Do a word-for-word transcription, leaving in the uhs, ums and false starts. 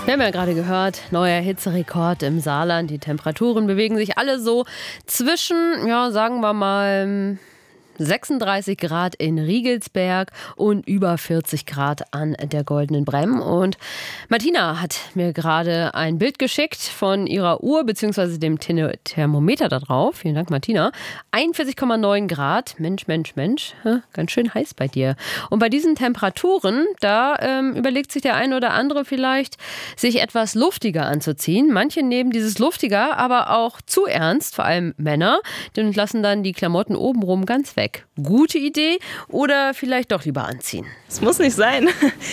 Wir haben ja gerade gehört, neuer Hitzerekord im Saarland. Die Temperaturen bewegen sich alle so zwischen, ja, sagen wir mal, sechsunddreißig Grad in Riegelsberg und über vierzig Grad an der Goldenen Bremm. Und Martina hat mir gerade ein Bild geschickt von ihrer Uhr bzw. dem Thermometer da drauf. Vielen Dank, Martina. einundvierzig Komma neun Grad. Mensch, Mensch, Mensch. Ganz schön heiß bei dir. Und bei diesen Temperaturen, da ähm, überlegt sich der eine oder andere vielleicht, sich etwas luftiger anzuziehen. Manche nehmen dieses luftiger aber auch zu ernst, vor allem Männer, und lassen dann die Klamotten obenrum ganz weg. Gute Idee oder vielleicht doch lieber anziehen? Es muss nicht sein.